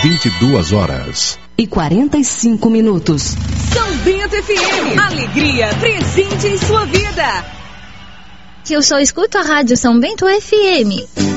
22h45. São Bento FM. Alegria presente em sua vida. Eu só escuto a rádio São Bento FM.